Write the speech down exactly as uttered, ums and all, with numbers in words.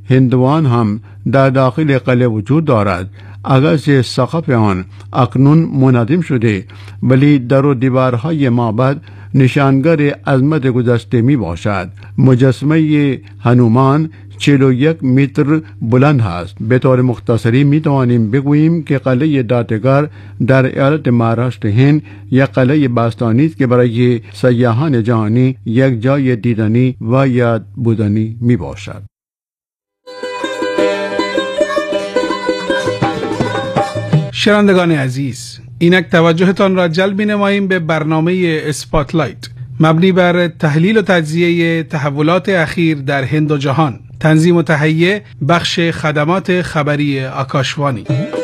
هندوان هم در داخل قلعه وجود دارد. اگرچه سقف آن اکنون منهدم شده ولی در و دیوارهای معبد نشانگر عظمت گذشته می باشد. مجسمه هنومان چهل و یک متر بلند است. به طور مختصری می توانیم بگوییم که قلعه داتگار در ایالت مهاراشتر هند یک قلعه باستانی است که برای سیاحان جهانی یک جای دیدنی و یاد بودنی می باشد. شنوندگان عزیز، اینک توجهتان را جلب نماییم به برنامه اسپاتلایت مبنی بر تحلیل و تجزیه تحولات اخیر در هند و جهان. تنظیم و تهیه بخش خدمات خبری آکاشوانی.